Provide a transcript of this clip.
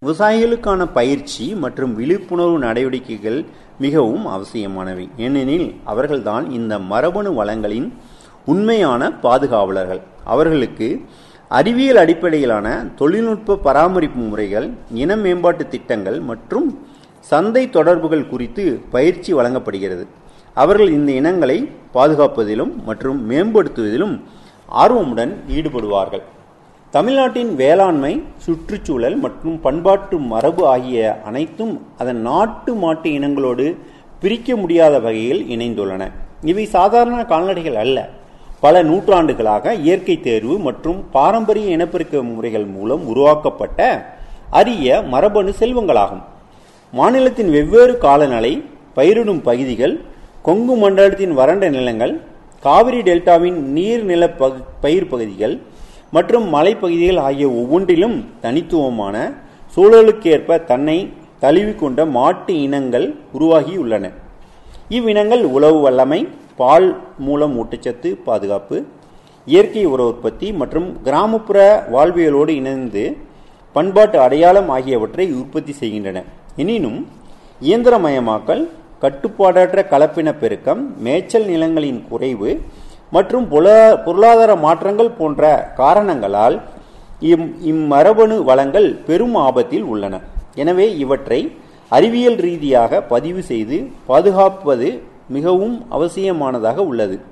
விவசாயிகளுக்கான பயிற்சி மற்றும் விழிப்புணர்வு நடவடிக்கைகள் மிகவும் அவசியமானவை. ஏனெனில் அவர்கள்தான் இந்த மரபணு வளங்களின் உண்மையான பாதுகாவலர்கள். அவர்களுக்கு அறிவியல் அடிப்படையிலான தொழில்நுட்ப பராமரிப்பு முறைகள், இன மேம்பாட்டு திட்டங்கள் மற்றும் சந்தை தொடர்புகள் குறித்து பயிற்சி வழங்கப்படுகிறது. அவர்கள் இந்த இனங்களை பாதுகாப்பதிலும் மற்றும் மேம்படுத்துவதிலும் ஆர்வமுடன் ஈடுபடுவார்கள். தமிழ்நாட்டின் வேளாண்மை, சுற்றுச்சூழல் மற்றும் பண்பாட்டு மரபு ஆகிய அனைத்தும் அதன் நாட்டு மாட்டு இனங்களோடு பிரிக்க முடியாத வகையில் இணைந்துள்ளன. இவை சாதாரண கால்நடைகள் அல்ல, பல நூற்றாண்டுகளாக இயற்கை தேர்வு மற்றும் பாரம்பரிய இனப்பெருக்க முறைகள் மூலம் உருவாக்கப்பட்ட அரிய மரபணு செல்வங்களாகும். மாநிலத்தின் வெவ்வேறு காலநிலை, பயிரிடும் பகுதிகள், கொங்கு மண்டலத்தின் வறண்ட நிலங்கள், காவிரி டெல்டாவின் நீர்நில பயிர் பகுதிகள் மற்றும் மலைப்பகுதிகள் ஆகிய ஒவ்வொன்றிலும் தனித்துவமான சூழலுக்கேற்ப தன்னை தழுவிக்கொண்ட மாட்டு இனங்கள் உருவாகியுள்ளன. இவ்வினங்கள் உழவு வல்லமை, பால் மூலம் ஊட்டச்சத்து பாதுகாப்பு, இயற்கை உர உற்பத்தி மற்றும் கிராமப்புற வாழ்வியலோடு இணைந்து பண்பாட்டு அடையாளம் ஆகியவற்றை உற்பத்தி செய்கின்றன. எனினும் இயந்திரமயமாக்கல், கட்டுப்பாடற்ற கலப்பின பெருக்கம், மேய்ச்சல் நிலங்களின் குறைவு மற்றும் பொருளாதார மாற்றங்கள் போன்ற காரணங்களால் இம்மரபணு வளங்கள் பெரும் ஆபத்தில் உள்ளன. எனவே இவற்றை அறிவியல் ரீதியாக பதிவு செய்து பாதுகாப்பது மிகவும் அவசியமானதாக உள்ளது.